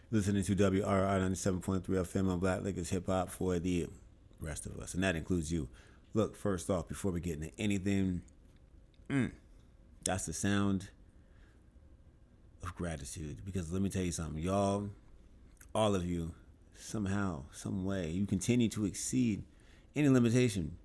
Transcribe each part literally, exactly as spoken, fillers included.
Listening to W R I ninety-seven point three F M on Black Lakers Hip Hop for the rest of us, and that includes you. Look, first off, before we get into anything, mm, that's the sound of gratitude. Because let me tell you something, y'all, all of you, somehow, some way, you continue to exceed any limitation.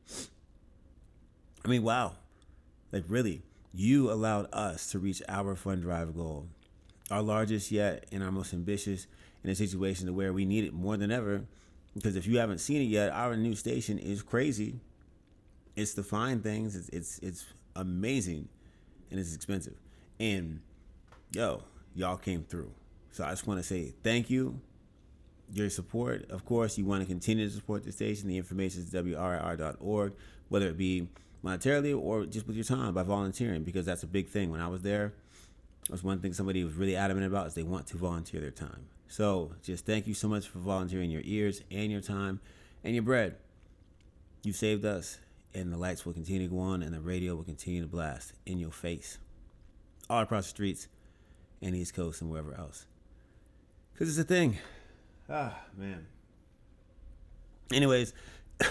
I mean, wow. Like, really, you allowed us to reach our fund drive goal, our largest yet and our most ambitious, in a situation where we need it more than ever. Because if you haven't seen it yet, our new station is crazy. It's the fine things. It's it's, it's amazing, and it's expensive. And yo, y'all came through. So I just want to say thank you. Your support, of course, you want to continue to support the station. The information is W R I R dot org, whether it be monetarily or just with your time by volunteering, because that's a big thing. When I was there, that's one thing somebody was really adamant about, is they want to volunteer their time. So just thank you so much for volunteering your ears and your time and your bread. You saved us, and the lights will continue to go on, and the radio will continue to blast in your face all across the streets and East Coast and wherever else. Because it's a thing. Ah, man. Anyways,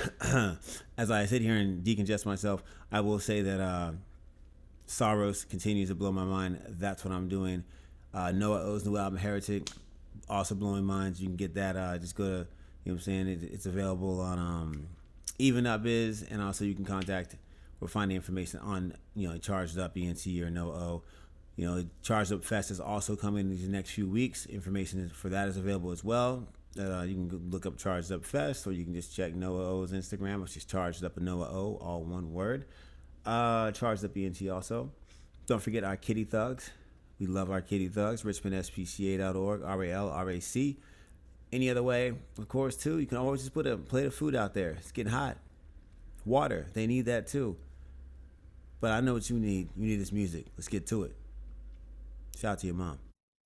as I sit here and decongest myself, I will say that uh, Saros continues to blow my mind. That's what I'm doing. Uh, Noah O's new album, Heretic, also blowing minds. You can get that. Uh, just go to, you know what I'm saying? It, it's available on um, even dot biz, and also you can contact or find the information on, you know, Charged Up, E N T, or Noah O. You know, Charged Up Fest is also coming in these next few weeks. Information for that is available as well. Uh, you can look up Charged Up Fest, or you can just check Noah O's Instagram, which is Charged Up and Noah O, all one word. Uh, Charged Up E N T also. Don't forget our Kitty Thugs. We love our Kitty Thugs. Richmond S P C A dot org, R A L R A C. Any other way, of course, too, you can always just put a plate of food out there. It's getting hot. Water, they need that too. But I know what you need. You need this music. Let's get to it. Shout out to your mom.